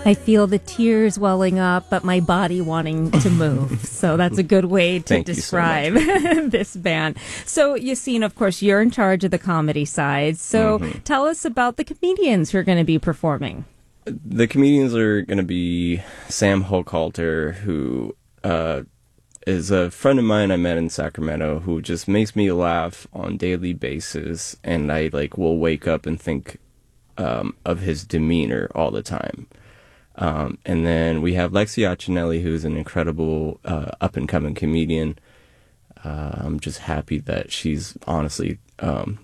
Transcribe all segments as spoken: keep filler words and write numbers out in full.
I feel the tears welling up, but my body wanting to move. So that's a good way to Thank describe you so much. this band. So, Yassine, of course, you're in charge of the comedy side. So Mm-hmm. tell us about the comedians who are going to be performing. The comedians are going to be Sam Hochhalter, who uh, is a friend of mine I met in Sacramento, who just makes me laugh on a daily basis, and I like will wake up and think um, of his demeanor all the time. Um, and then we have Lexi Accinelli, who's an incredible uh, up-and-coming comedian. Uh, I'm just happy that she's honestly um,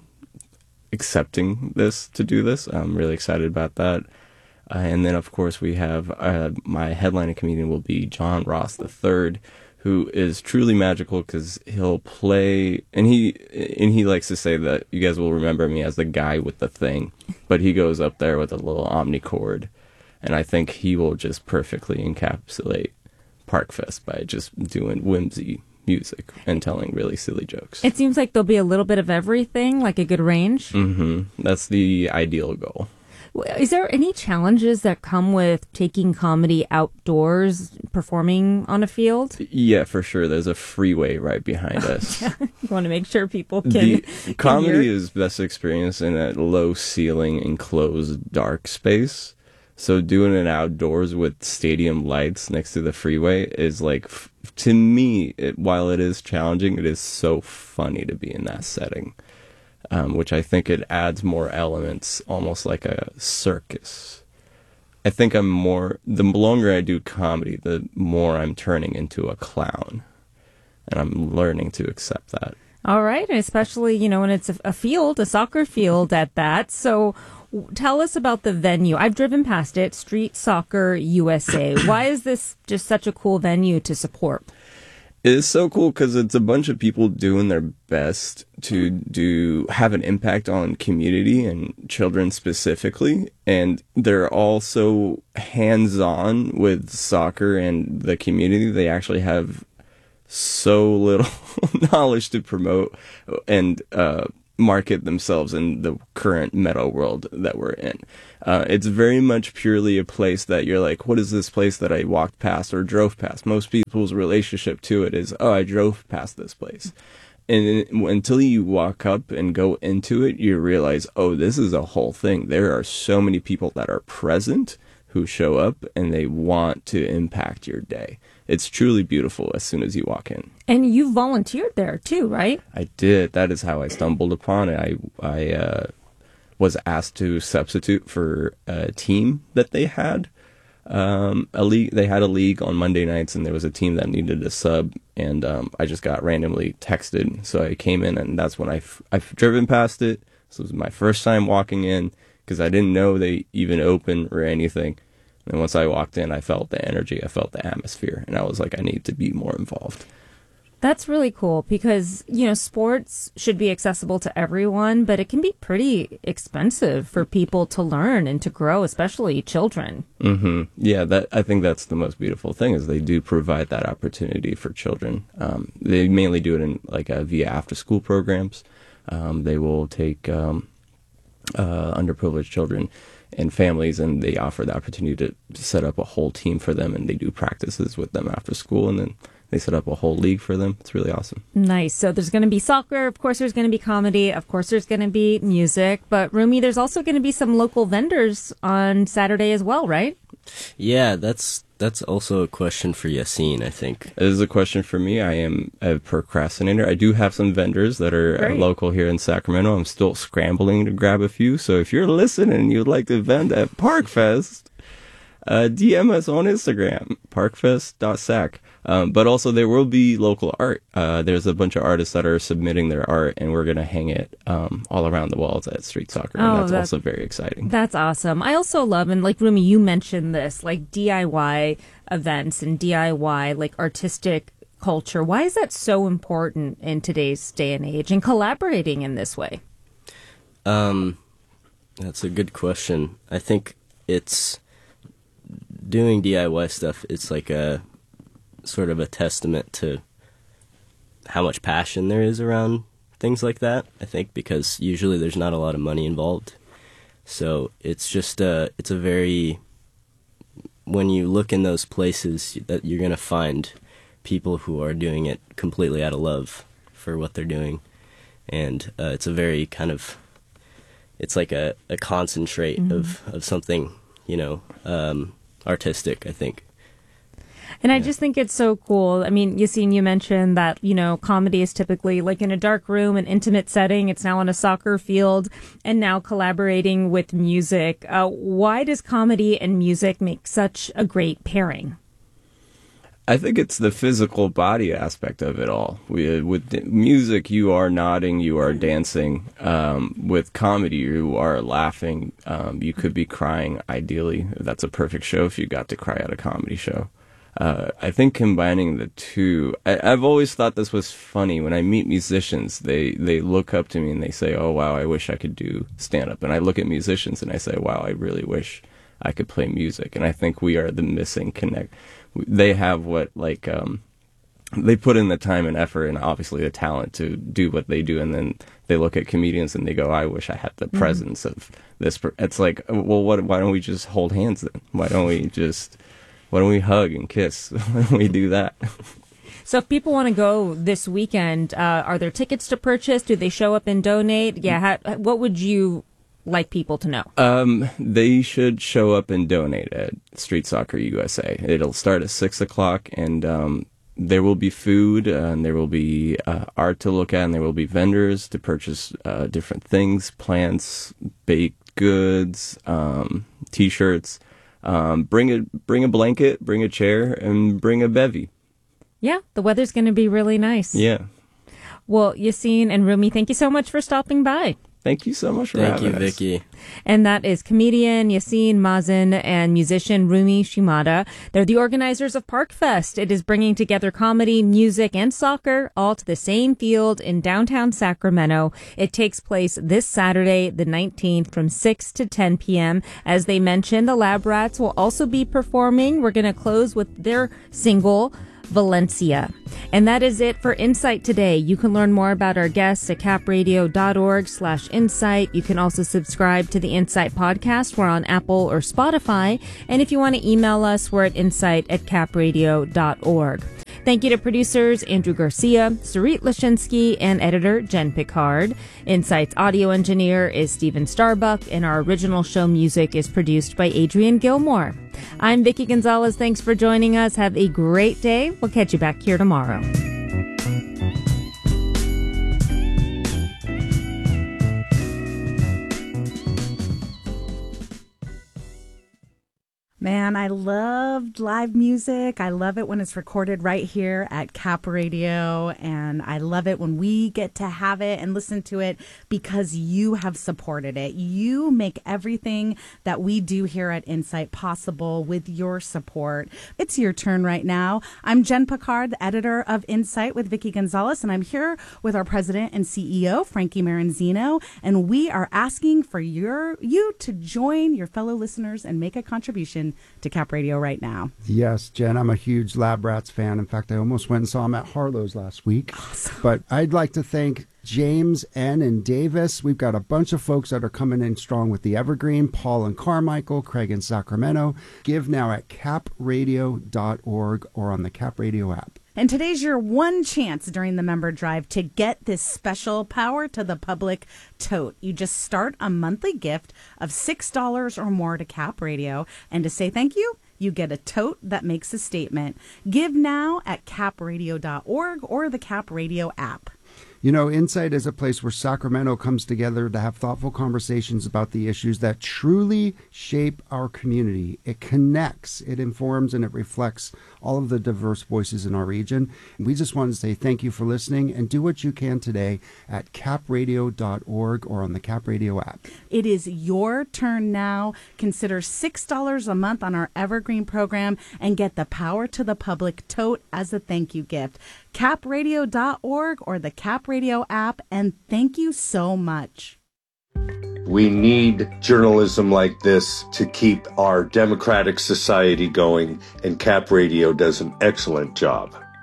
accepting this to do this. I'm really excited about that. Uh, and then, of course, we have uh, my headlining comedian will be John Ross the third, who is truly magical because he'll play, and he and he likes to say that you guys will remember me as the guy with the thing, but he goes up there with a little omnicord, and I think he will just perfectly encapsulate ParkFest by just doing whimsy music and telling really silly jokes. It seems like there'll be a little bit of everything, like a good range. Mm-hmm. That's the ideal goal. Is there any challenges that come with taking comedy outdoors, performing on a field? Yeah, for sure. There's a freeway right behind us. You want to make sure people can, The can comedy hear. is best experienced in a low ceiling, enclosed, dark space. So doing it outdoors with stadium lights next to the freeway is like, f- to me, it, while it is challenging, it is so funny to be in that setting. Um, which I think it adds more elements, almost like a circus. I think I'm more, the longer I do comedy, the more I'm turning into a clown. And I'm learning to accept that. All right, and especially, you know, when it's a, a field, a soccer field at that. So w- tell us about the venue. I've driven past it, Street Soccer U S A. Why is this just such a cool venue to support? It is so cool because it's a bunch of people doing their best to do have an impact on community and children specifically, and they're all so hands-on with soccer and the community. They actually have so little knowledge to promote and uh, market themselves in the current meta world that we're in. Uh, it's very much purely a place that you're like, what is this place that I walked past or drove past? Most people's relationship to it is, oh, I drove past this place. And until you walk up and go into it, you realize, oh, this is a whole thing. There are so many people that are present who show up and they want to impact your day. It's truly beautiful as soon as you walk in. And you volunteered there too, right? I did. That is how I stumbled upon it. I, I uh, was asked to substitute for a team that they had. Um, a league. They had a league on Monday nights, and there was a team that needed a sub, and um, I just got randomly texted. So I came in, and that's when I f- I've driven past it. So it was my first time walking in because I didn't know they even opened or anything. And once I walked in, I felt the energy, I felt the atmosphere, and I was like, I need to be more involved. That's really cool because, you know, sports should be accessible to everyone, but it can be pretty expensive for people to learn and to grow, especially children. Mm-hmm. Yeah, that I think that's the most beautiful thing is they do provide that opportunity for children. Um, they mainly do it in like uh, via after-school programs. Um, they will take um, uh, underprivileged children and families, and they offer the opportunity to set up a whole team for them, and they do practices with them after school, and then they set up a whole league for them. It's really awesome. Nice. So there's going to be soccer. Of course, there's going to be comedy. Of course, there's going to be music. But Rumi, there's also going to be some local vendors on Saturday as well, right? Yeah, that's that's also a question for Yassine, I think. It is a question for me. I am a procrastinator. I do have some vendors that are uh, local here in Sacramento. I'm still scrambling to grab a few. So if you're listening and you'd like to vend at ParkFest, uh, D M us on Instagram, parkfest dot sac. Um, but also there will be local art. Uh, there's a bunch of artists that are submitting their art, and we're going to hang it um, all around the walls at Street Soccer. And Oh, that's that- also very exciting. That's awesome. I also love, and like Rumi, you mentioned this, like D I Y events and D I Y, like artistic culture. Why is that so important in today's day and age and collaborating in this way? Um, that's a good question. I think it's doing D I Y stuff. It's like a sort of a testament to how much passion there is around things like that, I think, because usually there's not a lot of money involved. So it's just a, it's a very when you look in those places, that you're going to find people who are doing it completely out of love for what they're doing. And uh, it's a very kind of, it's like a, a concentrate mm-hmm. of, of something, you know, um, artistic, I think. And I just think it's so cool. I mean, Yassine, you mentioned that, you know, comedy is typically like in a dark room, an intimate setting. It's now on a soccer field and now collaborating with music. Uh, why does comedy and music make such a great pairing? I think it's the physical body aspect of it all. We, with music, you are nodding, you are dancing. Um, with comedy, you are laughing. Um, you could be crying, ideally. That's a perfect show if you got to cry at a comedy show. Uh, I think combining the two, I, I've always thought this was funny. When I meet musicians, they, they look up to me and they say, oh, wow, I wish I could do stand-up. And I look at musicians and I say, wow, I really wish I could play music. And I think we are the missing connect. They have what, like, um, they put in the time and effort and obviously the talent to do what they do. And then they look at comedians and they go, I wish I had the mm-hmm. presence of this. Per-. It's like, well, what, why don't we just hold hands then? Why don't we just... Why don't we hug and kiss? Why don't we do that? So if people want to go this weekend, uh, are there tickets to purchase? Do they show up and donate? Yeah. How, what would you like people to know? Um, they should show up and donate at Street Soccer U S A. It'll start at six o'clock, and um, there will be food, uh, and there will be uh, art to look at, and there will be vendors to purchase uh, different things, plants, baked goods, um, T-shirts. Um, bring a bring a blanket, bring a chair, and bring a bevy. Yeah, the weather's going to be really nice. Yeah. Well, Yassine and Rumi, thank you so much for stopping by. Thank you so much for Thank having you, us. Vicky. And that is comedian Yassine Mazen and musician Rumi Shimada. They're the organizers of ParkFest. It is bringing together comedy, music, and soccer all to the same field in downtown Sacramento. It takes place this Saturday, the nineteenth, from six to ten p.m. As they mentioned, the Lab Rats will also be performing. We're going to close with their single, Valencia. And that is it for Insight today. You can learn more about our guests at capradio.org slash insight. You can also subscribe to the Insight podcast. We're on Apple or Spotify. And if you want to email us, we're at insight at capradio dot org. Thank you to producers Andrew Garcia, Sarit Lashinsky, and editor Jen Picard. Insight's audio engineer is Steven Starbuck, and our original show music is produced by Adrian Gilmore. I'm Vicky Gonzalez. Thanks for joining us. Have a great day. We'll catch you back here tomorrow. Man, I loved live music. I love it when it's recorded right here at Cap Radio. And I love it when we get to have it and listen to it because you have supported it. You make everything that we do here at Insight possible with your support. It's your turn right now. I'm Jen Picard, the editor of Insight with Vicky Gonzalez, and I'm here with our president and C E O, Frankie Maranzino. And we are asking for your you to join your fellow listeners and make a contribution to Cap Radio right now. Yes, Jen, I'm a huge Lab Rats fan. In fact, I almost went and saw them at Harlow's last week. Awesome. But I'd like to thank James, N, and Davis. We've got a bunch of folks that are coming in strong with the Evergreen, Paul and Carmichael, Craig in Sacramento. Give now at cap radio dot org or on the Cap Radio app. And today's your one chance during the member drive to get this special Power to the Public tote. You just start a monthly gift of six dollars or more to Cap Radio. And to say thank you, you get a tote that makes a statement. Give now at cap radio dot org or the Cap Radio app. You know, Insight is a place where Sacramento comes together to have thoughtful conversations about the issues that truly shape our community. It connects, it informs, and it reflects all of the diverse voices in our region. We just want to say thank you for listening and do what you can today at cap radio dot org or on the Cap Radio app. It is your turn now. Consider six dollars a month on our Evergreen program and get the Power to the Public tote as a thank you gift. cap radio dot org or the Cap Radio app, and thank you so much. We need journalism like this to keep our democratic society going, and Cap Radio does an excellent job.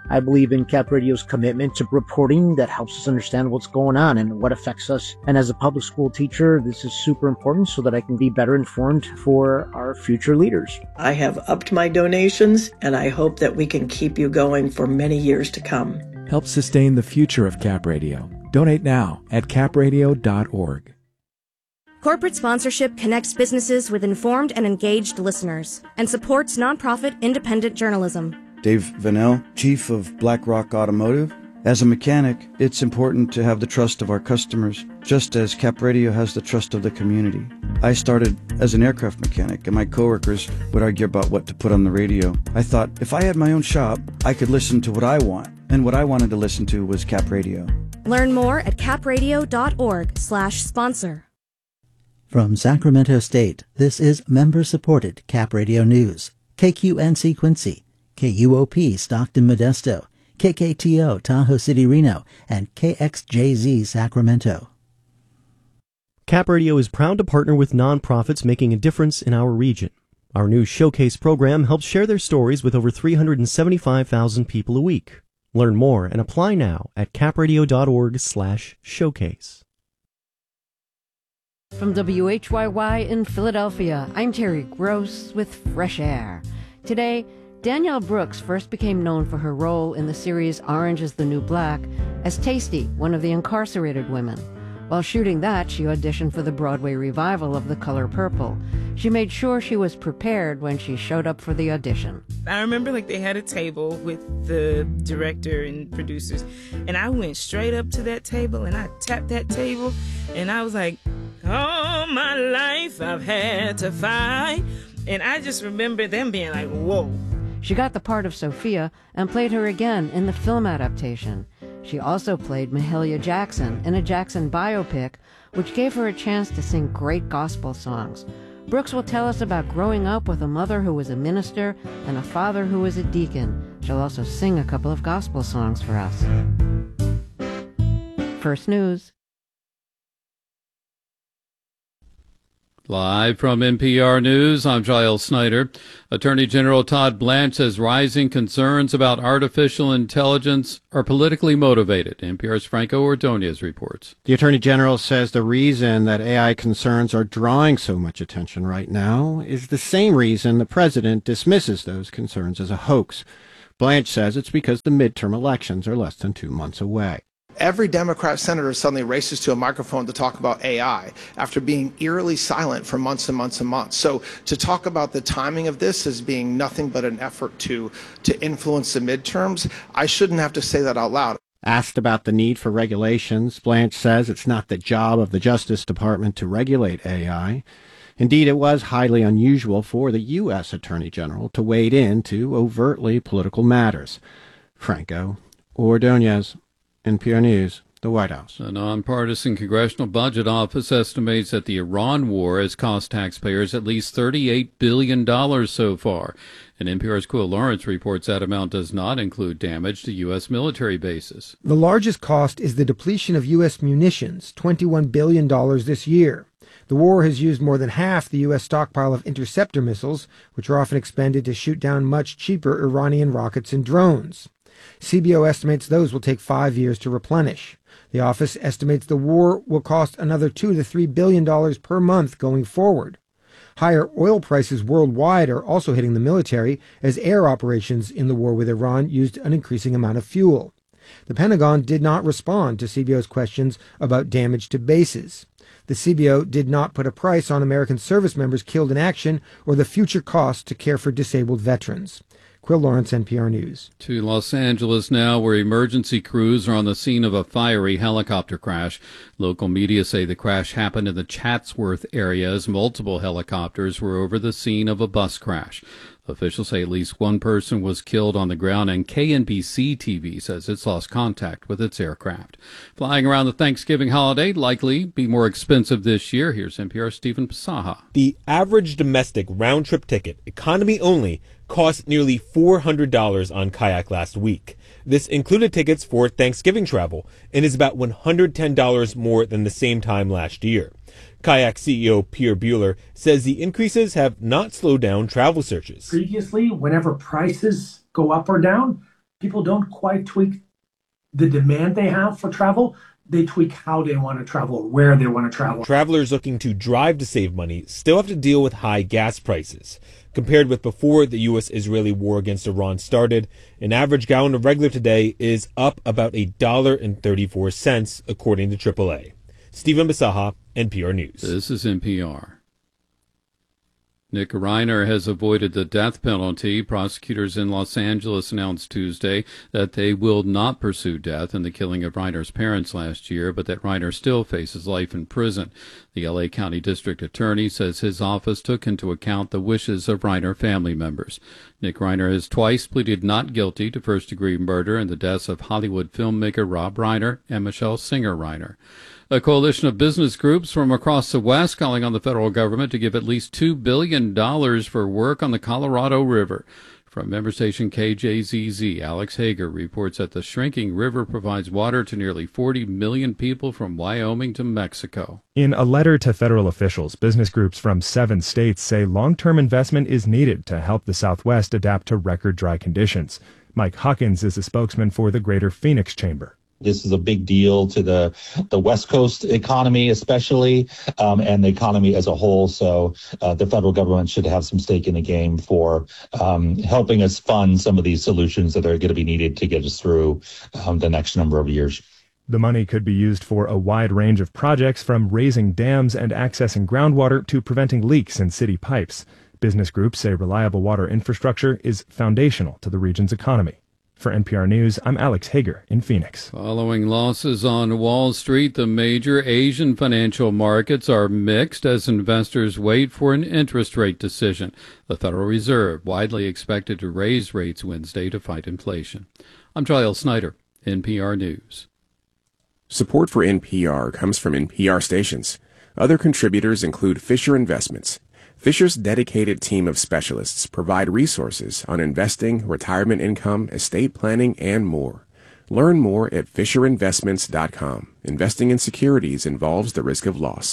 I believe in Cap Radio's commitment to reporting that helps us understand what's going on and what affects us. And as a public school teacher, this is super important so that I can be better informed for our future leaders. I have upped my donations, and I hope that we can keep you going for many years to come. Help sustain the future of Cap Radio. Donate now at cap radio dot org. Corporate sponsorship connects businesses with informed and engaged listeners and supports nonprofit independent journalism. Dave Vanell, Chief of BlackRock Automotive. As a mechanic, it's important to have the trust of our customers, just as Cap Radio has the trust of the community. I started as an aircraft mechanic, and my coworkers would argue about what to put on the radio. I thought, if I had my own shop, I could listen to what I want, and what I wanted to listen to was Cap Radio. Learn more at cap radio dot org slash sponsor. From Sacramento State, this is member-supported Cap Radio News. K Q N C Quincy, K U O P Stockton Modesto, K K T O Tahoe City Reno, and K X J Z Sacramento. Cap Radio is proud to partner with nonprofits making a difference in our region. Our new Showcase program helps share their stories with over three hundred seventy-five thousand people a week. Learn more and apply now at cap radio dot org slash showcase. From W H Y Y in Philadelphia, I'm Terry Gross with Fresh Air. Today, Danielle Brooks first became known for her role in the series Orange is the New Black as Tasty, one of the incarcerated women. While shooting that, she auditioned for the Broadway revival of The Color Purple. She made sure she was prepared when she showed up for the audition. I remember like they had a table with the director and producers, and I went straight up to that table and I tapped that table and I was like, all my life I've had to fight. And I just remember them being like, whoa. She got the part of Sophia and played her again in the film adaptation. She also played Mahalia Jackson in a Jackson biopic, which gave her a chance to sing great gospel songs. Brooks will tell us about growing up with a mother who was a minister and a father who was a deacon. She'll also sing a couple of gospel songs for us. First News. Live from N P R News, I'm Giles Snyder. Attorney General Todd Blanche says rising concerns about artificial intelligence are politically motivated. N P R's Franco Ordonez reports. The Attorney General says the reason that A I concerns are drawing so much attention right now is the same reason the president dismisses those concerns as a hoax. Blanche says it's because the midterm elections are less than two months away. Every Democrat senator suddenly races to a microphone to talk about A I after being eerily silent for months and months and months. So to talk about the timing of this as being nothing but an effort to, to influence the midterms, I shouldn't have to say that out loud. Asked about the need for regulations, Blanche says it's not the job of the Justice Department to regulate A I. Indeed, it was highly unusual for the U S Attorney General to wade into overtly political matters. Franco Ordonez, N P R News, the White House. The nonpartisan Congressional Budget Office estimates that the Iran war has cost taxpayers at least thirty-eight billion dollars so far. And N P R's Quill Lawrence reports that amount does not include damage to U S military bases. The largest cost is the depletion of U S munitions, twenty-one billion dollars this year. The war has used more than half the U S stockpile of interceptor missiles, which are often expended to shoot down much cheaper Iranian rockets and drones. C B O estimates those will take five years to replenish. The office estimates the war will cost another two to three billion dollars per month going forward. Higher oil prices worldwide are also hitting the military as air operations in the war with Iran used an increasing amount of fuel. The Pentagon did not respond to C B O's questions about damage to bases. The C B O did not put a price on American service members killed in action or the future costs to care for disabled veterans. Quill Lawrence, N P R News. To Los Angeles now, where emergency crews are on the scene of a fiery helicopter crash. Local media say the crash happened in the Chatsworth area as multiple helicopters were over the scene of a bus crash. Officials say at least one person was killed on the ground, and K N B C T V says it's lost contact with its aircraft. Flying around the Thanksgiving holiday likely be more expensive this year. Here's N P R's Stephen Pasaha. The average domestic round-trip ticket, economy only, cost nearly four hundred dollars on Kayak last week. This included tickets for Thanksgiving travel and is about one hundred ten dollars more than the same time last year. Kayak C E O Pierre Bueller says the increases have not slowed down travel searches. Previously, whenever prices go up or down, People don't quite tweak the demand they have for travel. They tweak how they want to travel, where they want to travel. Travelers looking to drive to save money still have to deal with high gas prices. Compared with before the U S Israeli war against Iran started, an average gallon of regular today is up about a dollar and thirty-four cents, according to triple A. Stephen Basaha, N P R News. This is N P R. Nick Reiner has avoided the death penalty. Prosecutors in Los Angeles announced Tuesday that they will not pursue death in the killing of Reiner's parents last year, but that Reiner still faces life in prison. The L A County District Attorney says his office took into account the wishes of Reiner family members. Nick Reiner has twice pleaded not guilty to first-degree murder in the deaths of Hollywood filmmaker Rob Reiner and Michelle Singer Reiner. A coalition of business groups from across the West calling on the federal government to give at least two billion dollars for work on the Colorado River. From member station K J Z Z, Alex Hager reports that the shrinking river provides water to nearly forty million people from Wyoming to Mexico. In a letter to federal officials, business groups from seven states say long-term investment is needed to help the Southwest adapt to record dry conditions. Mike Hawkins is a spokesman for the Greater Phoenix Chamber. This is a big deal to the the West Coast economy, especially, um, and the economy as a whole. So uh, the federal government should have some stake in the game for um, helping us fund some of these solutions that are going to be needed to get us through um, the next number of years. The money could be used for a wide range of projects, from raising dams and accessing groundwater to preventing leaks in city pipes. Business groups say reliable water infrastructure is foundational to the region's economy. For N P R News, I'm Alex Hager in Phoenix. Following losses on Wall Street, the major Asian financial markets are mixed as investors wait for an interest rate decision. The Federal Reserve widely expected to raise rates Wednesday to fight inflation. I'm Giles Snyder, N P R News. Support for N P R comes from N P R stations. Other contributors include Fisher Investments. Fisher's dedicated team of specialists provide resources on investing, retirement income, estate planning, and more. Learn more at fisher investments dot com. Investing in securities involves the risk of loss.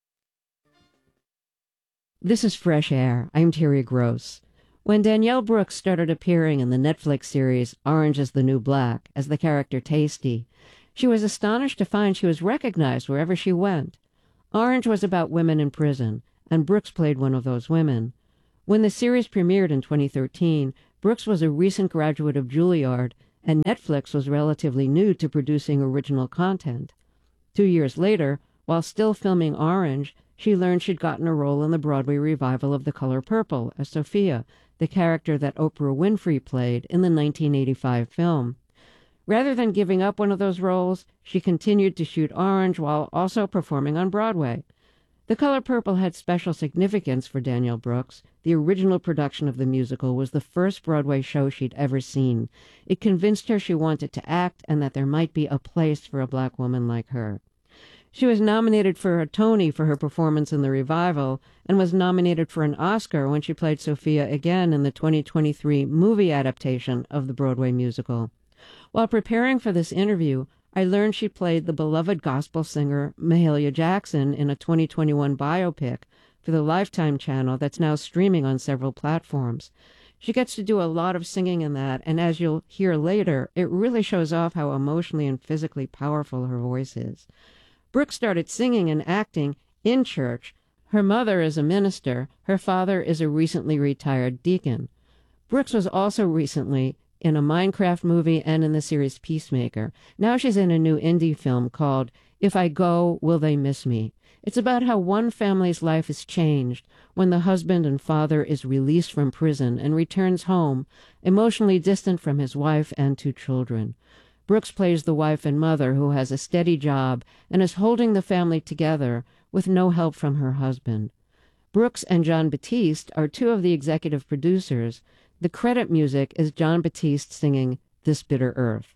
This is Fresh Air. I'm Terry Gross. When Danielle Brooks started appearing in the Netflix series Orange is the New Black as the character Tasty, she was astonished to find she was recognized wherever she went. Orange was about women in prison, and Brooks played one of those women. When the series premiered in twenty thirteen, Brooks was a recent graduate of Juilliard, and Netflix was relatively new to producing original content. Two years later, while still filming Orange, she learned she'd gotten a role in the Broadway revival of The Color Purple as Sophia, the character that Oprah Winfrey played in the nineteen eighty-five film. Rather than giving up one of those roles, she continued to shoot Orange while also performing on Broadway. The Color Purple had special significance for Danielle Brooks. The original production of the musical was the first Broadway show she'd ever seen. It convinced her she wanted to act and that there might be a place for a black woman like her. She was nominated for a Tony for her performance in the revival and was nominated for an Oscar when she played Sophia again in the twenty twenty-three movie adaptation of the Broadway musical. While preparing for this interview, I learned she played the beloved gospel singer Mahalia Jackson in a twenty twenty-one biopic for the Lifetime channel that's now streaming on several platforms. She gets to do a lot of singing in that, and as you'll hear later, it really shows off how emotionally and physically powerful her voice is. Brooks started singing and acting in church. Her mother is a minister. Her father is a recently retired deacon. Brooks was also recently in a Minecraft movie and in the series Peacemaker. Now she's in a new indie film called If I Go, Will They Miss Me? It's about how one family's life is changed when the husband and father is released from prison and returns home, emotionally distant from his wife and two children. Brooks plays the wife and mother who has a steady job and is holding the family together with no help from her husband. Brooks and Jon Batiste are two of the executive producers. The credit music is Jon Batiste singing This Bitter Earth.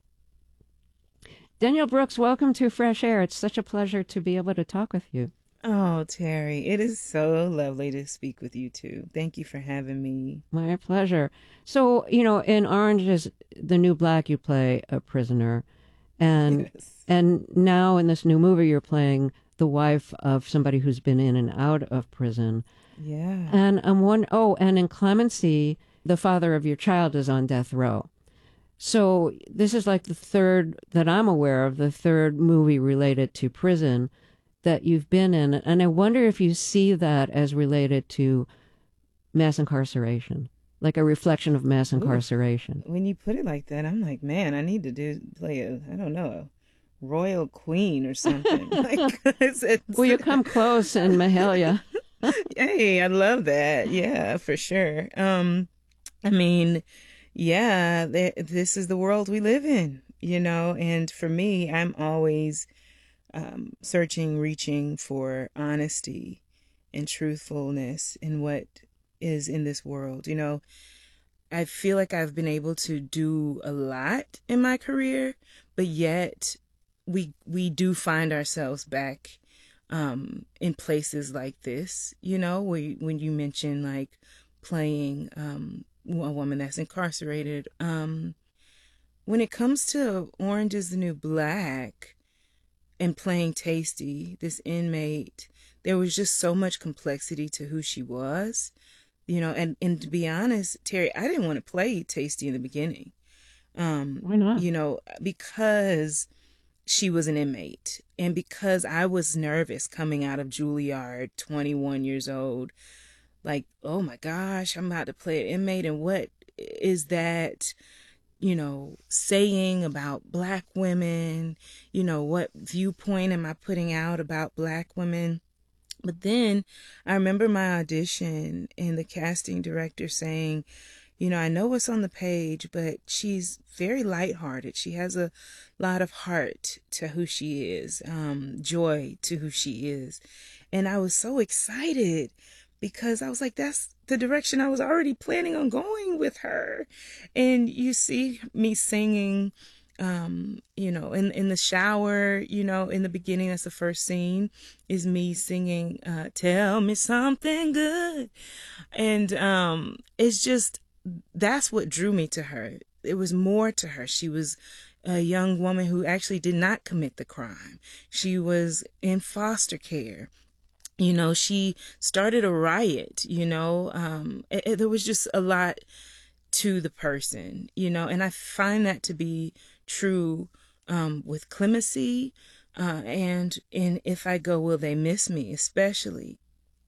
Danielle Brooks, welcome to Fresh Air. It's such a pleasure to be able to talk with you. Oh, Terry, it is so lovely to speak with you too. Thank you for having me. My pleasure. So, you know, in Orange is the New Black, you play a prisoner. And yes. and now in this new movie, you're playing the wife of somebody who's been in and out of prison. Yeah. And I'm one, oh, and in Clemency, the father of your child is on death row. So this is like the third that I'm aware of, the third movie related to prison that you've been in. And I wonder if you see that as related to mass incarceration, like a reflection of mass incarceration. Ooh, when you put it like that, I'm like, man, I need to do play a, I don't know, a royal queen or something. Like, it's, it's, Will you come close in Mahalia? Hey, I love that. Yeah, for sure. Um, I mean, yeah, th- this is the world we live in, you know, and for me, I'm always um, searching, reaching for honesty and truthfulness in what is in this world. You know, I feel like I've been able to do a lot in my career, but yet we we do find ourselves back um, in places like this, you know, where you, when you mention like playing um, a woman that's incarcerated. Um, when it comes to Orange is the New Black and playing Taystee, this inmate, there was just so much complexity to who she was, you know, and, and to be honest, Terry, I didn't want to play Taystee in the beginning. Um, Why not? You know, because she was an inmate and because I was nervous coming out of Juilliard, twenty-one years old, like, oh my gosh, I'm about to play an inmate. And what is that, you know, saying about Black women? You know, what viewpoint am I putting out about Black women? But then I remember my audition and the casting director saying, you know, I know what's on the page, but she's very lighthearted. She has a lot of heart to who she is, um, joy to who she is. And I was so excited because I was like, that's the direction I was already planning on going with her. And you see me singing, um, you know, in, in the shower, you know, in the beginning, that's the first scene, is me singing, uh, tell me something good. And um, it's just, that's what drew me to her. It was more to her. She was a young woman who actually did not commit the crime. She was in foster care. You know, she started a riot, you know, um, it, it, there was just a lot to the person, you know, and I find that to be true um, with Clemency uh, and in If I Go, Will They Miss Me, especially.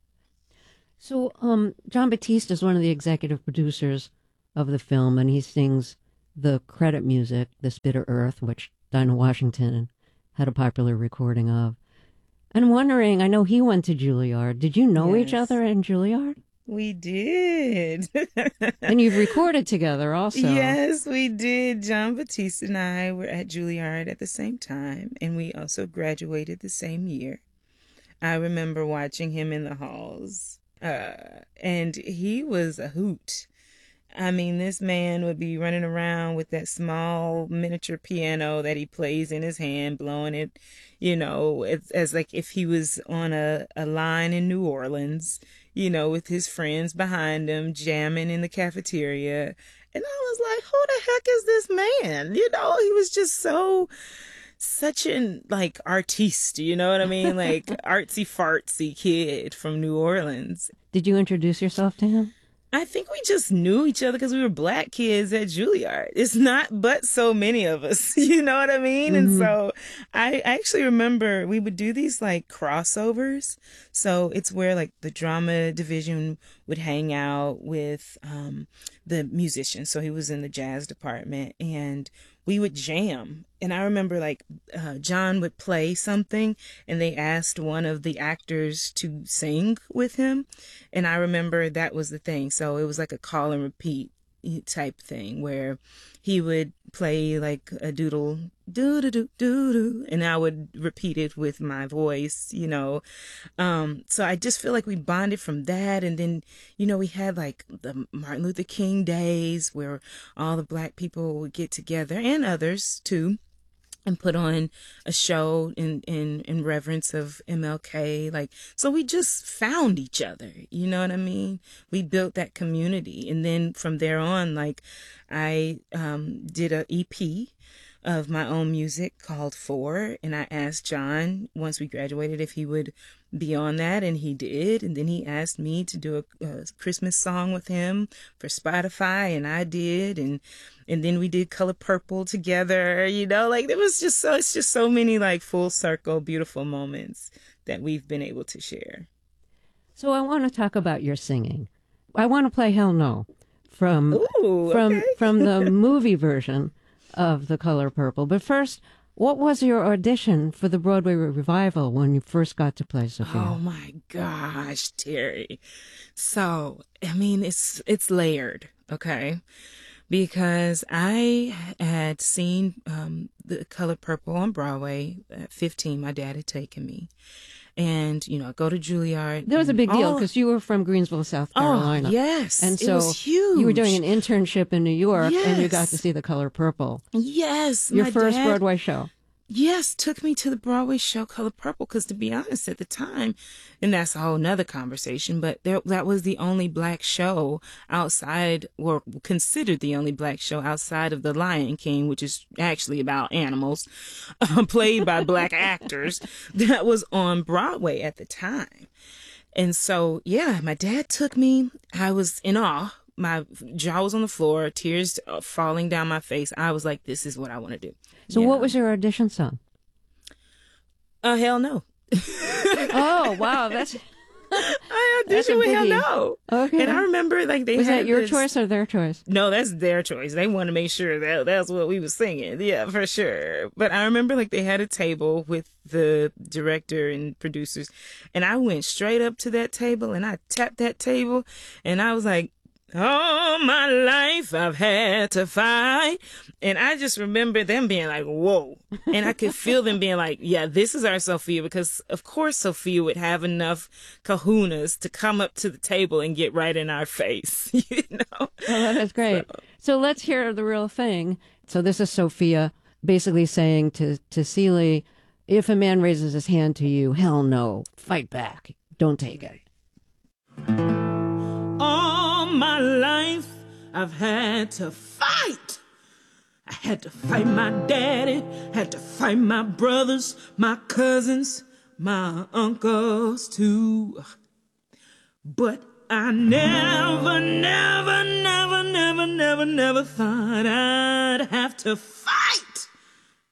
So um, Jon Batiste is one of the executive producers of the film, and he sings the credit music, This Bitter Earth, which Dinah Washington had a popular recording of. I'm wondering, I know he went to Juilliard. Did you know Yes. each other in Juilliard? We did. And you've recorded together also. Yes, we did. Jon Batiste and I were at Juilliard at the same time, and we also graduated the same year. I remember watching him in the halls, uh, and he was a hoot. I mean, this man would be running around with that small miniature piano that he plays in his hand, blowing it, you know, as, as like if he was on a, a line in New Orleans, you know, with his friends behind him, jamming in the cafeteria. And I was like, who the heck is this man? You know, he was just so, such an, like, artiste, you know what I mean? Like, artsy fartsy kid from New Orleans. Did you introduce yourself to him? I think we just knew each other because we were Black kids at Juilliard. It's not but so many of us, you know what I mean? Mm-hmm. And so I actually remember we would do these like crossovers. So it's where like the drama division would hang out with um, the musicians. So he was in the jazz department and we would jam. And I remember like uh, John would play something and they asked one of the actors to sing with him. And I remember that was the thing. So it was like a call and repeat type thing where he would play like a doodle, doo doo doo doo doo, and I would repeat it with my voice, you know. Um, so I just feel like we bonded from that. And then, you know, we had like the Martin Luther King days where all the Black people would get together and others too, and put on a show in, in, in reverence of M L K. Like, so we just found each other, you know what I mean? We built that community. And then from there on, like I, um, did a E P of my own music called Four. And I asked John once we graduated if he would beyond that, and he did. And then he asked me to do a, a Christmas song with him for Spotify, and I did. And and then we did Color Purple together. You know, like there was just so it's just so many like full circle beautiful moments that we've been able to share. So I want to talk about your singing. I want to play Hell No from Ooh, from okay. from the movie version of The Color Purple. But first, what was your audition for the Broadway revival when you first got to play Sophia? Oh my gosh, Terry. So, I mean, it's it's layered, okay? Because I had seen um, The Color Purple on Broadway at fifteen. My dad had taken me. And, you know, I go to Juilliard. That was a big deal all- because you were from Greensville, South Carolina. Oh, yes. And It so was huge. you were doing an internship in New York and you got Yes. to see The Color Purple. Yes. Your my first dad- Broadway show. Yes, took me to the Broadway show Color Purple because, to be honest, at the time, and that's a whole nother conversation, but there, that was the only black show outside, or considered the only black show outside of The Lion King, which is actually about animals, uh, played by black actors, that was on Broadway at the time. And so, yeah, my dad took me. I was in awe. My jaw was on the floor, tears uh, falling down my face. I was like, this is what I want to do. So what was your audition song? Uh, hell no. Oh, wow. That's I That's a auditioned with Hell biggie. No. Okay. And I remember like they Was had that your this- choice or their choice? No, that's their choice. They want to make sure that that's what we was singing. Yeah, for sure. But I remember like they had a table with the director and producers, and I went straight up to that table and I tapped that table and I was like, all my life I've had to fight. And I just remember them being like, whoa. And I could feel them being like, yeah, this is our Sophia, because of course Sophia would have enough kahunas to come up to the table and get right in our face, you know? Oh, that is great. So, so let's hear the real thing. So this is Sophia basically saying to, to Celie, if a man raises his hand to you, hell no, fight back. Don't take it. All my life I've had to fight. I had to fight my daddy, had to fight my brothers, my cousins, my uncles too. But I never, never, never, never, never, never thought I'd have to fight